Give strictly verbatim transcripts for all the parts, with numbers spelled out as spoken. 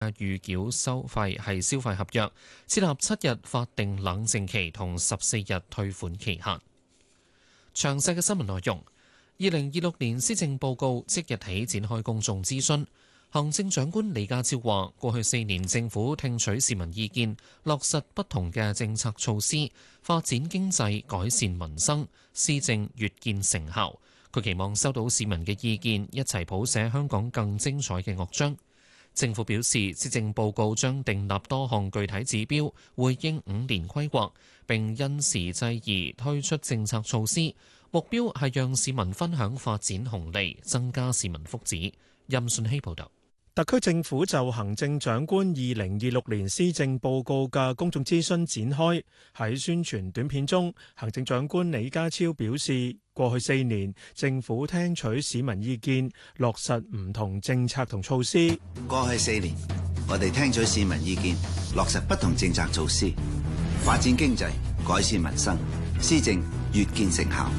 預繳收費係消費合約，設立七日法定冷靜期同十四日退款期限。詳細嘅新聞內容，二零二六年施政報告即日起展開公眾諮詢。行政長官李家超話：過去四年政府聽取市民意見，落實不同嘅政策措施，發展經濟、改善民生，施政越見成效。佢期望收到市民嘅意見，一齊譜寫香港更精彩嘅樂章。政府表示，施政報告將訂立多項具體指標，回應五年規劃，並因時制宜推出政策措施，目標係讓市民分享發展紅利，增加市民福祉。任信希報導。 特區政府就行政長官二零二六年施政報告嘅公眾諮詢展開。喺宣傳短片中，行政長官李家超表示，過去四年政府聽取市民意見，落實唔同政策同措施。 過去四年，我哋聽取市民意見，落實不同政策措施，發展經濟，改善民生，施政越見成效。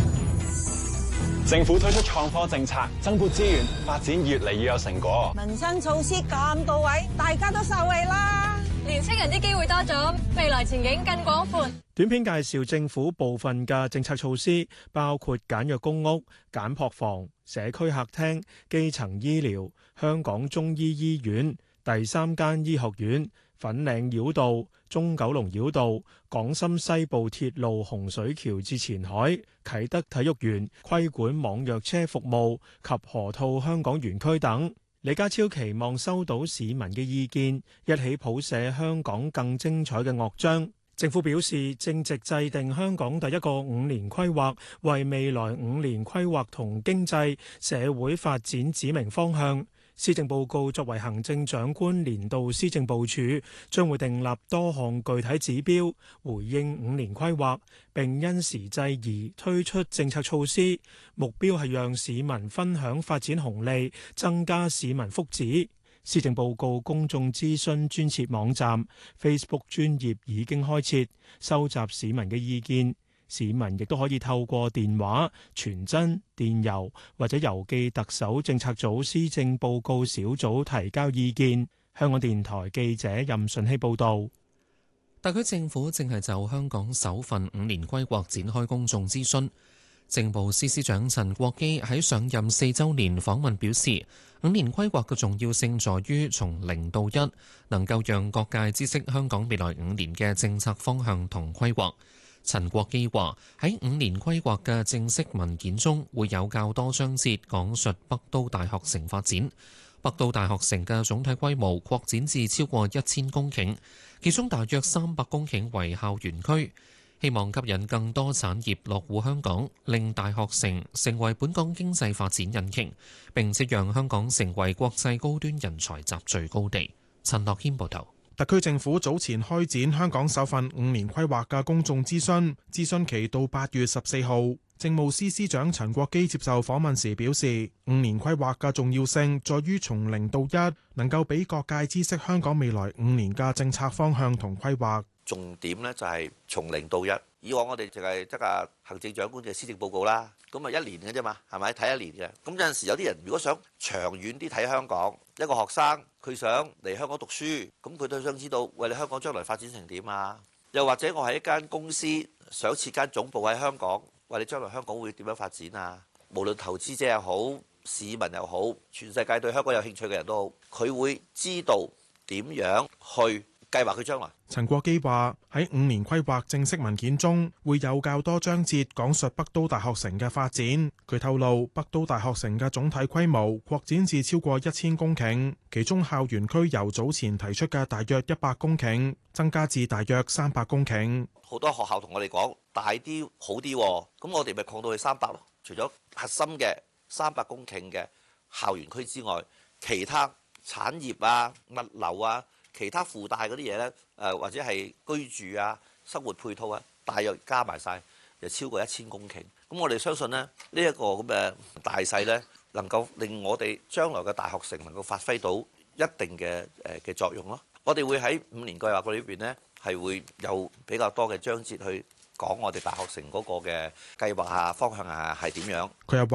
政府推出創科政策，增撥資源，發展越嚟越有成果。 民生措施咁到位，大家都受惠啦。 年青人啲機會多咗，未來前景更廣闊。 短片介紹政府部分嘅政策措施，包括簡約公屋、簡樸房、社區客廳、基層醫療、香港中醫醫院、第三間醫學院、粉嶺繞道、中九龍繞道、港深西部鐵路洪水橋至前海、啟德體育園、規管網約車服務及河套香港園區等。李家超期望收到市民嘅意見，一起譜寫香港更精彩嘅樂章。政府表示，正值制定香港第一個五年規劃，為未來五年規劃同經濟社會發展指明方向。施政報告作為行政長官年度施政部署，將會訂立多項具體指標，回應五年規劃，並因時制宜推出政策措施，目標係讓市民分享發展紅利，增加市民福祉。施政報告公眾諮詢專設網站 Facebook 專頁已經開設，收集市民嘅意見。市民亦都可以透過電話、傳真、電郵或者郵寄特首政策組施政報告小組提交意見。香港電台記者任順希報導。 特區政府正係就香港首份五年規劃展開公眾諮詢。政務司司長陳國基喺上任四週年訪問表示，五年規劃嘅重要性在於從零到一，能夠讓各界知悉香港未來五年嘅政策方向同規劃。陳國基話：喺五年規劃嘅正式文件中，會有較多章節講述北都大學城發展。北都大學城嘅總體規模擴展至超過一千公頃，其中大約三百公頃為校園區，希望吸引更多產業落戶香港，令大學城成為本港經濟發展引擎，並且讓香港成為國際高端人才集聚高地。陳樂軒報導。 特區政府早前開展香港首份五年規劃嘅公眾諮詢，諮詢期到八月十四號。政務司司長陳國基接受訪問時表示，五年規劃嘅重要性在於從零到一，能夠俾各界知悉香港未來五年嘅政策方向同規劃。 重點呢就係從零到一。以往我哋淨係得個行政長官嘅施政報告啦，咁啊一年嘅啫嘛，係咪睇一年嘅？咁有陣時有啲人如果想長遠啲睇香港，一個學生佢想嚟香港讀書，咁佢都想知道，喂，你香港將來發展成點啊？又或者我係一間公司想設間總部喺香港，喂，你將來香港會點樣發展啊？無論投資者又好，市民又好，全世界對香港有興趣嘅人都好，佢會知道點樣去計劃佢將來。 陳國基話：喺五年規劃正式文件中，會有較多章節講述北都大學城嘅發展。佢透露，北都大學城嘅總體規模擴展至超過一千公頃，其中校園區由早前提出嘅大約一百公頃，增加至大約三百公頃。 好多學校同我哋講大啲好啲，咁我哋咪擴到去三百咯。除咗核心嘅三百公頃嘅校園區之外，其他產業啊、物流啊、其他附帶嗰啲嘢呢，誒或者係居住啊、生活配套啊，大約加埋晒，就超過一千公頃。咁我哋相信呢，呢、這、一個咁嘅大勢呢，能夠令我哋將來嘅大學城能夠發揮到一定嘅誒嘅作用咯。我哋會喺五年計劃嗰裏邊呢，係會有比較多嘅章節去講我哋大學城嗰個嘅計劃啊、方向啊係點樣。 佢又話，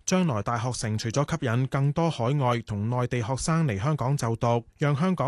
將來大學城除咗吸引更多海外同內地學生嚟香港就讀，讓香港